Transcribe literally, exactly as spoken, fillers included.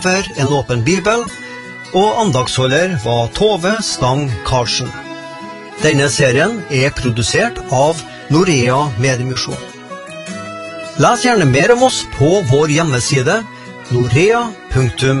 for en åpen bibel, og andagsholder var Tove Stang Karlsen. Denne serien er produsert av Norea Mediemisjon. Les gjerne mer om oss på vår hjemmeside norea punktum